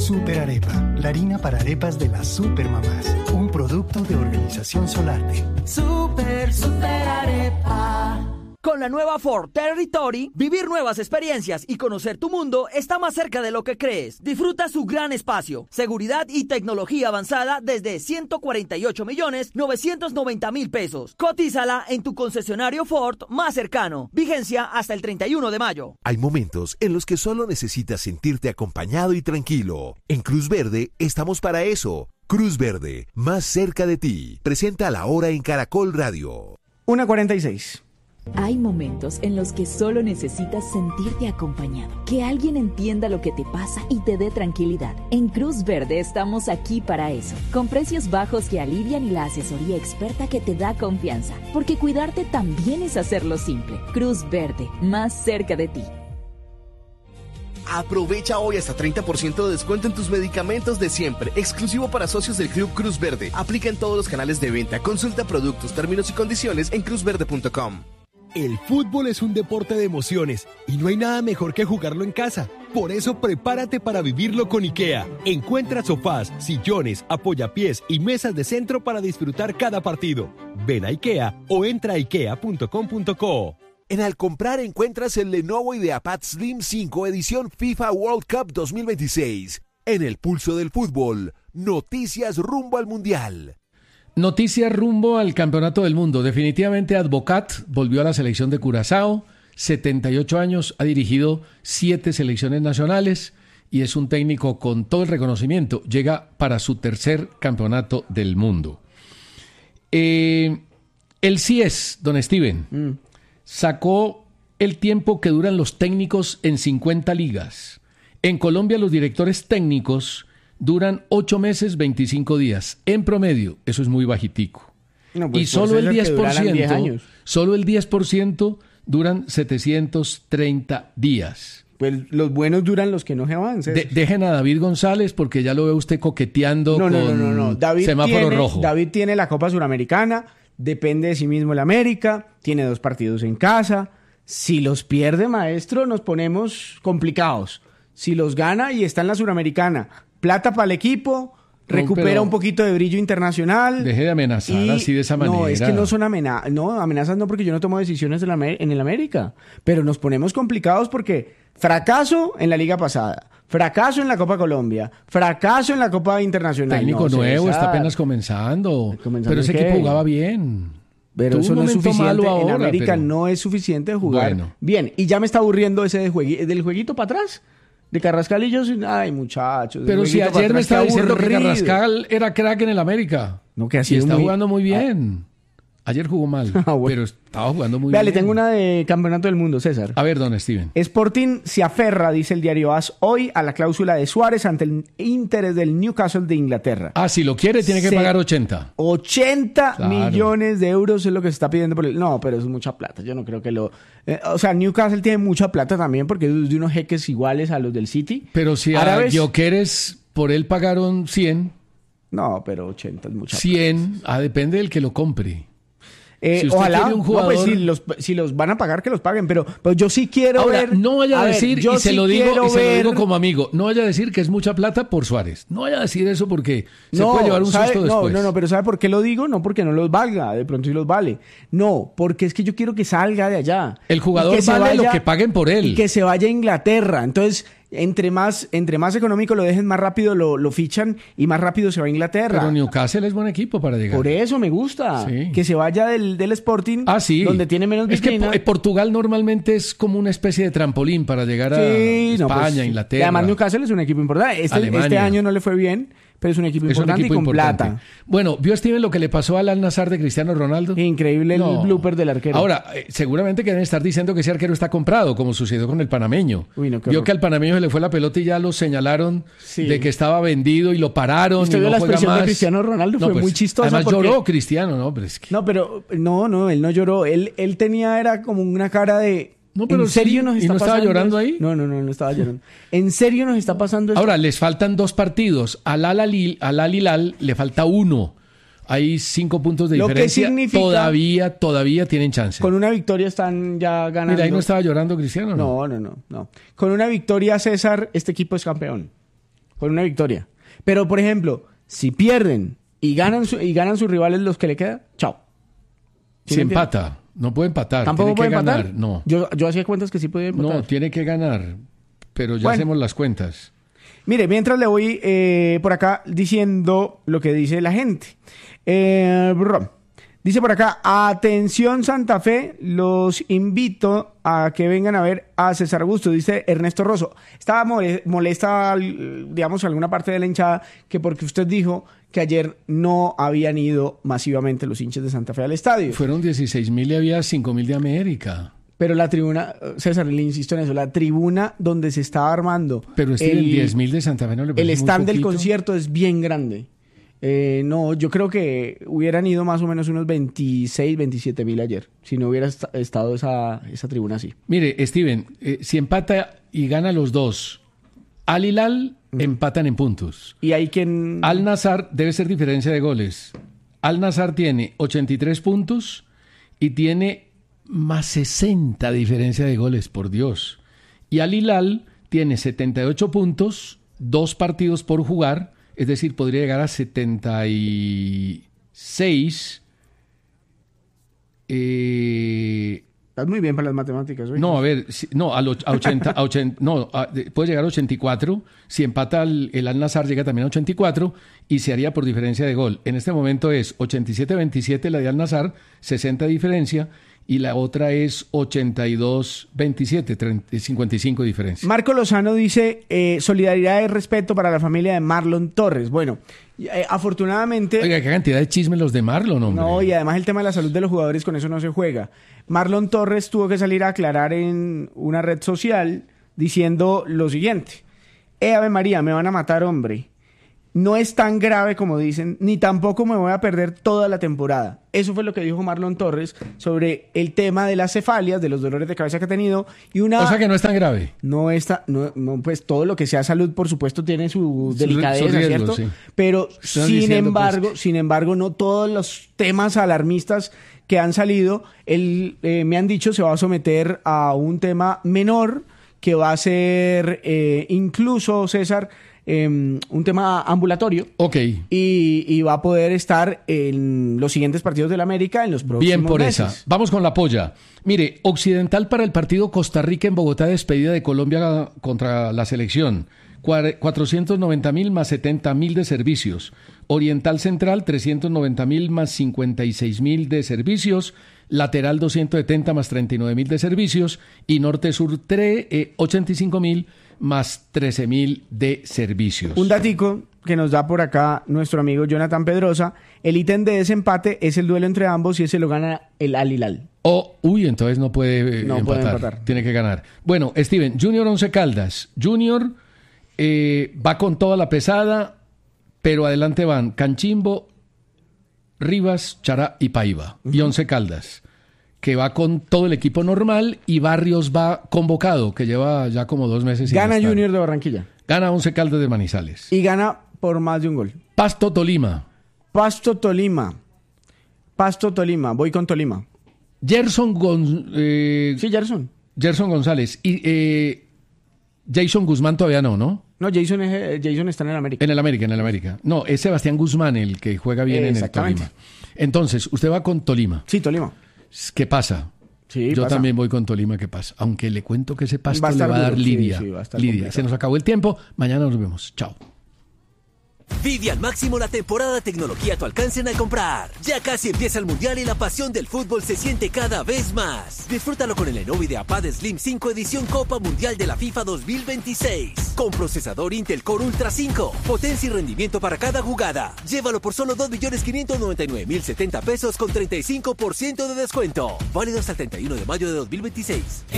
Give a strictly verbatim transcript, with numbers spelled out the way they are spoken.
Super Arepa, la harina para arepas de las supermamás. Un producto de Organización Solarte. Super, super arepa. Con la nueva Ford Territory, vivir nuevas experiencias y conocer tu mundo está más cerca de lo que crees. Disfruta su gran espacio, seguridad y tecnología avanzada desde ciento cuarenta y ocho millones novecientos noventa mil pesos. Cotízala en tu concesionario Ford más cercano. Vigencia hasta el treinta y uno de mayo. Hay momentos en los que solo necesitas sentirte acompañado y tranquilo. En Cruz Verde estamos para eso. Cruz Verde, más cerca de ti. Presenta la hora en Caracol Radio. una cuarenta y seis. Hay momentos en los que solo necesitas sentirte acompañado, que alguien entienda lo que te pasa y te dé tranquilidad. En Cruz Verde estamos aquí para eso, con precios bajos que alivian y la asesoría experta que te da confianza, porque cuidarte también es hacerlo simple. Cruz Verde, más cerca de ti. Aprovecha hoy hasta treinta por ciento de descuento en tus medicamentos de siempre, exclusivo para socios del Club Cruz Verde. Aplica en todos los canales de venta. Consulta productos, términos y condiciones en cruz verde punto com. El fútbol es un deporte de emociones y no hay nada mejor que jugarlo en casa. Por eso prepárate para vivirlo con IKEA. Encuentra sofás, sillones, apoyapiés y mesas de centro para disfrutar cada partido. Ven a IKEA o entra a ikea punto com punto co. En Al Comprar encuentras el Lenovo IdeaPad Slim cinco edición FIFA World Cup dos mil veintiséis. En el pulso del fútbol, noticias rumbo al Mundial. Noticias rumbo al Campeonato del Mundo. Definitivamente Advocat volvió a la selección de Curazao, setenta y ocho años, ha dirigido siete selecciones nacionales y es un técnico con todo el reconocimiento. Llega para su tercer Campeonato del Mundo. Eh, el C I E S, don Steven, mm. sacó el tiempo que duran los técnicos en cincuenta ligas. En Colombia los directores técnicos duran ocho meses, veinticinco días. En promedio, eso es muy bajitico. No, pues y solo el diez por ciento, solo el diez por ciento duran setecientos treinta días. Pues los buenos duran los que no se van. De, dejen a David González porque ya lo ve usted coqueteando no, no, con no, no, no. David semáforo tiene, rojo. David tiene la Copa Suramericana, depende de sí mismo el América, tiene dos partidos en casa. Si los pierde, maestro, nos ponemos complicados. Si los gana y está en la Suramericana, plata para el equipo, recupera no, un poquito de brillo internacional. Deje de amenazar y, así de esa manera. No, es que no son amenazas. No, amenazas no, porque yo no tomo decisiones en, la, en el América. Pero nos ponemos complicados porque fracaso en la Liga pasada, fracaso en la Copa Colombia, fracaso en la Copa Internacional. Técnico no, nuevo, César. está apenas comenzando. ¿Comenzando pero ese qué? equipo jugaba bien. Pero Tuvo eso no es suficiente. Ahora, en América pero... no es suficiente de jugar bueno. bien. Y ya me está aburriendo ese de juegui- del jueguito para atrás. De Carrascal y yo, ay muchachos. Pero si ayer me estaba diciendo que Carrascal era crack en el América. No, que así y está muy... jugando muy bien. Ayer jugó mal, ah, bueno. pero estaba jugando muy Vea, bien. Le tengo una de Campeonato del Mundo, César. A ver, don Steven. Sporting se aferra, dice el diario A S hoy, a la cláusula de Suárez ante el interés del Newcastle de Inglaterra. Ah, si lo quiere, tiene que se... pagar ochenta. ochenta claro. millones de euros es lo que se está pidiendo por el... No, pero es mucha plata. Yo no creo que lo... Eh, o sea, Newcastle tiene mucha plata también porque es de unos jeques iguales a los del City. Pero si Árabes... a Gyökeres por él pagaron cien. No, pero ochenta es mucha cien, plata. Ah, depende del que lo compre. Eh, si ojalá, un jugador... no, pues si los, si los van a pagar, que los paguen, pero, pero yo sí quiero Ahora, ver... no vaya a, a decir, ver, yo y, se, sí lo digo, y ver... se lo digo como amigo, no vaya a decir que es mucha plata por Suárez. No vaya a decir eso porque se no, puede llevar un ¿sabe? susto no, después. No, no, pero ¿sabe por qué lo digo? No porque no los valga, de pronto sí los vale. No, porque es que yo quiero que salga de allá. El jugador que vale vaya, lo que paguen por él. Y que se vaya a Inglaterra. Entonces... Entre más, entre más económico lo dejen, más rápido lo, lo fichan y más rápido se va a Inglaterra. Pero Newcastle es buen equipo para llegar. Por eso me gusta. Sí. Que se vaya del, del Sporting, ah, sí. donde tiene menos vitrina. Es que Portugal normalmente es como una especie de trampolín para llegar sí, a España, no, pues, Inglaterra. Y además Newcastle es un equipo importante. Este, este año no le fue bien, pero es un equipo es importante un equipo y con importante. plata. Bueno, ¿vio Steven lo que le pasó al Al-Nassr de Cristiano Ronaldo? Increíble el no. blooper del arquero. Ahora, eh, seguramente que deben estar diciendo que ese arquero está comprado, como sucedió con el panameño. Uy, no, vio que al panameño se le fue la pelota y ya lo señalaron sí. de que estaba vendido y lo pararon. ¿Usted y vio no la juega expresión más. de Cristiano Ronaldo? No, fue pues, muy chistosa. Además porque... lloró Cristiano, ¿no? Pero es que... No, pero no, no, él no lloró. Él, él tenía, era como una cara de... No, pero ¿En serio sí, nos está ¿y no pasando estaba llorando eso? ahí? No, no, no, no estaba llorando. ¿En serio nos está pasando esto? Ahora, les faltan dos partidos. Al Al-Hilal le falta uno. Hay cinco puntos de Lo diferencia. Que significa, todavía, todavía tienen chance. Con una victoria están ya ganando. Mira, ahí no estaba llorando Cristiano, ¿no? No, no, no, no. Con una victoria, César, este equipo es campeón. por una victoria. Pero, por ejemplo, si pierden y ganan, su, y ganan sus rivales los que le quedan, chao. ¿Sí si empata, no puede empatar. ¿Tampoco puede empatar? Ganar. No. Yo, yo hacía cuentas que sí podía empatar. No, tiene que ganar, pero ya bueno. hacemos las cuentas. Mire, mientras le voy eh, por acá diciendo lo que dice la gente. Eh, dice por acá, atención Santa Fe, los invito a que vengan a ver a César Augusto, dice Ernesto Rosso. Estaba molesta, digamos, alguna parte de la hinchada, que porque usted dijo que ayer no habían ido masivamente los hinchas de Santa Fe al estadio. Fueron dieciséis mil y había cinco mil de América. Pero la tribuna, César, le insisto en eso, la tribuna donde se estaba armando... Pero este el diez mil de Santa Fe no le parece el stand muy del concierto es bien grande. Eh, no, yo creo que hubieran ido más o menos unos veintiséis, veintisiete mil ayer, si no hubiera est- estado esa, esa tribuna así. Mire, Steven, eh, si empata y gana los dos, Al Hilal mm. empatan en puntos. Y hay quien... Al Nassr debe ser diferencia de goles. Al Nassr tiene ochenta y tres puntos y tiene... más sesenta diferencia de goles, por Dios. Y Al Hilal tiene setenta y ocho puntos, dos partidos por jugar, es decir, podría llegar a setenta y seis. Eh... Estás muy bien para las matemáticas, ¿oye? No, a ver, no, a, lo, a ochenta, a ochenta, no, a, puede llegar a ochenta y cuatro. Si empata el, el Al Nassr llega también a ochenta y cuatro y se haría por diferencia de gol. En este momento es ochenta y siete veintisiete la de Al Nassr, sesenta de diferencia. Y la otra es ochenta y dos veintisiete, cincuenta y cinco diferencia. Marco Lozano dice, eh, solidaridad y respeto para la familia de Marlon Torres. Bueno, eh, afortunadamente... Oiga, qué cantidad de chismes los de Marlon, hombre. No, y además el tema de la salud de los jugadores, con eso no se juega. Marlon Torres tuvo que salir a aclarar en una red social diciendo lo siguiente. Eh, Ave María, me van a matar, hombre. No es tan grave como dicen, ni tampoco me voy a perder toda la temporada. Eso fue lo que dijo Marlon Torres sobre el tema de las cefalias, de los dolores de cabeza que ha tenido. Y una... O sea que no es tan grave. No está, no, no, pues todo lo que sea salud, por supuesto, tiene su delicadeza, su riesgo, ¿cierto? Sí. Pero Están sin diciendo, embargo, pues... sin embargo, no todos los temas alarmistas que han salido, él, eh, me han dicho, se va a someter a un tema menor que va a ser eh, incluso, César, Eh, un tema ambulatorio. Ok. Y, y va a poder estar en los siguientes partidos del América en los próximos Bien por meses. esa. Vamos con la polla. Mire, Occidental para el partido Costa Rica en Bogotá, despedida de Colombia contra la selección. cuatrocientos noventa mil más setenta mil de servicios. Oriental Central, trescientos noventa mil más cincuenta y seis mil de servicios. Lateral, doscientos setenta más treinta y nueve mil de servicios. Y Norte Sur, eh, ochenta y cinco mil más trece mil de servicios. Un datico que nos da por acá nuestro amigo Jonathan Pedrosa. El ítem de desempate es el duelo entre ambos y ese lo gana el Al Hilal. Oh, uy, entonces no puede, eh, no empatar. puede empatar. Tiene que ganar. Bueno, Steven, Junior Once Caldas. Junior eh, va con toda la pesada, pero adelante van Canchimbo, Rivas, Chará y Paiva. Uh-huh. Y Once Caldas, que va con todo el equipo normal, y Barrios va convocado, que lleva ya como dos meses. Gana Junior de Barranquilla. Gana Once Caldas de Manizales. Y gana por más de un gol. Pasto Tolima. Pasto Tolima. Pasto Tolima. Voy con Tolima. Gerson Gon... Eh, sí, Gerson. Gerson González. Y eh, Jason Guzmán todavía no, ¿no? No, Jason, es, Jason está en el América. En el América, en el América. No, es Sebastián Guzmán el que juega bien en el Tolima. Entonces, usted va con Tolima. Sí, Tolima. ¿Qué pasa? Sí, Yo pasa. también voy con Tolima, ¿qué pasa? Aunque le cuento que ese Pasto va le va a dar duro. lidia. Sí, sí, va a estar lidia. complicado. Se nos acabó el tiempo. Mañana nos vemos. Chao. Vive al máximo la temporada de tecnología a tu alcance al comprar. Ya casi empieza el Mundial y la pasión del fútbol se siente cada vez más. Disfrútalo con el Lenovo IdeaPad Slim cinco edición Copa Mundial de la FIFA dos mil veintiséis. Con procesador Intel Core Ultra cinco. Potencia y rendimiento para cada jugada. Llévalo por solo dos millones quinientos noventa y nueve mil setenta pesos con treinta y cinco por ciento de descuento. Válido hasta el treinta y uno de mayo de dos mil veintiséis.